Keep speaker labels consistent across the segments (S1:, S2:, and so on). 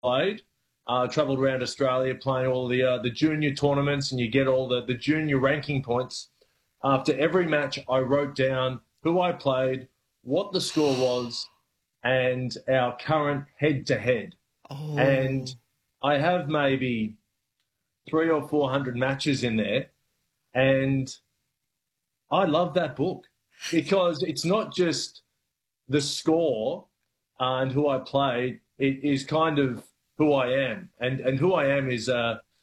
S1: played. Travelled around Australia playing all the junior tournaments, and you get all the junior ranking points. After every match, I wrote down who I played, what the score was, and our current head-to-head.
S2: Oh,
S1: And I have maybe 300 or 400 matches in there, and I love that book because it's not just the score and who I played. It is kind of who I am, and who I am is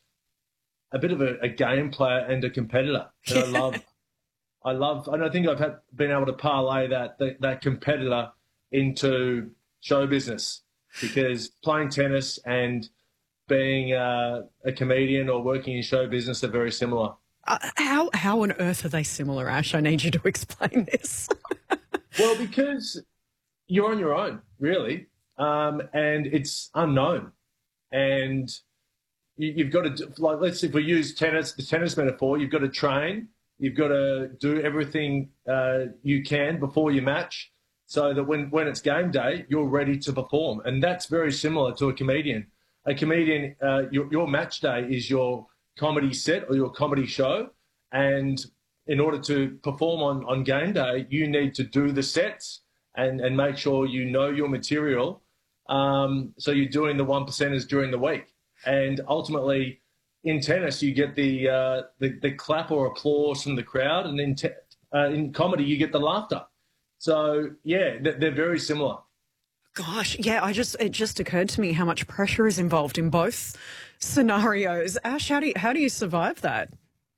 S1: a bit of a game player and a competitor, and
S2: yeah.
S1: and I think been able to parlay that competitor into show business because playing tennis and being a comedian or working in show business are very similar.
S2: How on earth are they similar, Ash? I need you to explain this.
S1: Well, because you're on your own, really, and it's unknown, and you've got to like let's if we use tennis, the tennis metaphor, you've got to train, you've got to do everything you can before your match, so that when it's game day, you're ready to perform, and that's very similar to a comedian. A comedian, your match day is your comedy set or your comedy show, and in order to perform on game day, you need to do the sets and make sure you know your material. So you're doing the one percenters during the week, and ultimately, in tennis, you get the clap or applause from the crowd, and in comedy, you get the laughter. So yeah, they're very similar.
S2: Gosh, yeah, it just occurred to me how much pressure is involved in both scenarios. Ash, how do you survive that?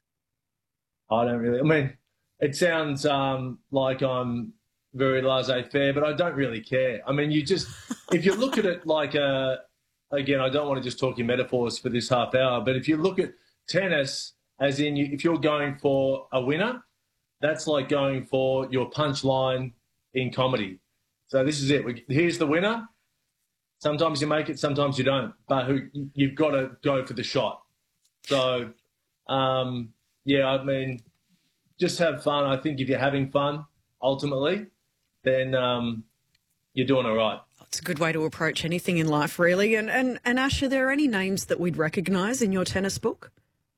S1: I don't really. I mean, it sounds like I'm very laissez-faire, but I don't really care. I mean, if you look at it like again, I don't want to just talk in metaphors for this half hour, but if you look at tennis, as in if you're going for a winner, that's like going for your punchline in comedy. So this is it. Here's the winner. Sometimes you make it, sometimes you don't, but you've got to go for the shot. So, yeah, I mean, just have fun. I think if you're having fun, ultimately, then you're doing all right.
S2: It's a good way to approach anything in life, really. And Ash, are there any names that we'd recognise in your tennis book?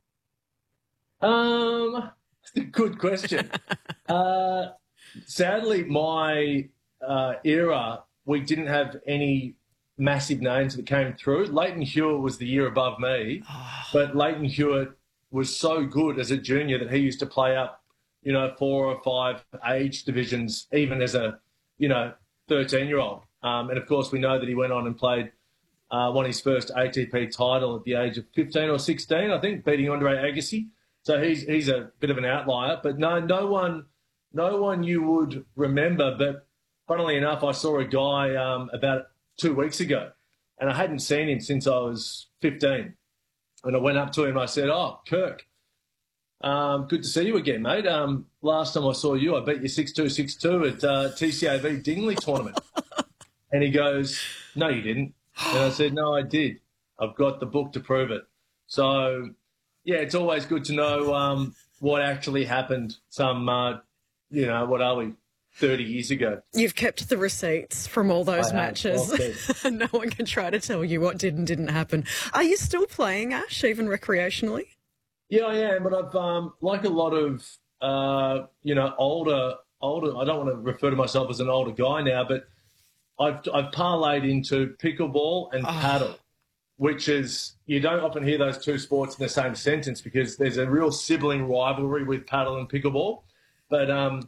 S1: It's a good question. Uh, Sadly, my era, we didn't have any massive names that came through. Leighton Hewitt was the year above me, but Leighton Hewitt was so good as a junior that he used to play up, 4 or 5 age divisions, even as a, 13-year-old. And of course, we know that he went on and played won his first ATP title at the age of 15 or 16, I think, beating Andre Agassi. So he's a bit of an outlier, but no one you would remember. But funnily enough, I saw a guy about 2 weeks ago, and I hadn't seen him since I was 15. And I went up to him and I said, "Oh, Kirk, good to see you again, mate. Last time I saw you, I beat you 6-2, 6-2 at TCAV Dingley tournament." And he goes, "No, you didn't." And I said, "No, I did. I've got the book to prove it." So, yeah, it's always good to know what actually happened what are we, 30 years ago.
S2: You've kept the receipts from all
S1: I
S2: those
S1: have.
S2: matches.
S1: Well said.
S2: No one can try to tell you what did and didn't happen. Are you still playing, Ash, even recreationally?
S1: Yeah, I am, but I've like a lot of older. I don't want to refer to myself as an older guy now, but I've parlayed into pickleball and
S2: Oh,
S1: paddle, which is you don't often hear those two sports in the same sentence because there's a real sibling rivalry with paddle and pickleball. But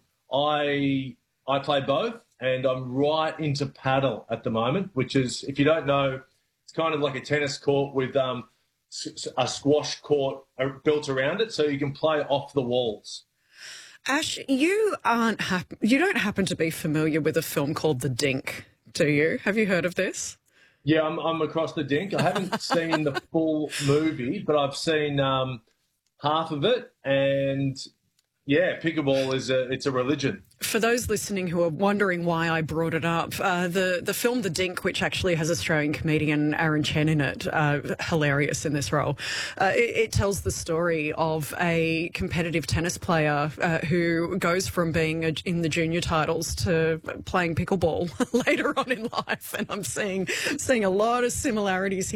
S1: I play both, and I'm right into paddle at the moment, which is if you don't know, it's kind of like a tennis court with a squash court built around it, so you can play off the walls.
S2: Ash, you don't happen to be familiar with a film called The Dink, do you? Have you heard of this?
S1: Yeah, I'm across the dink. I haven't seen the full movie, but I've seen half of it, and Yeah, pickleball it's a religion.
S2: For those listening who are wondering why I brought it up, the film The Dink, which actually has Australian comedian Aaron Chen in it, hilarious in this role, it tells the story of a competitive tennis player who goes from being in the junior titles to playing pickleball later on in life. And I'm seeing a lot of similarities here.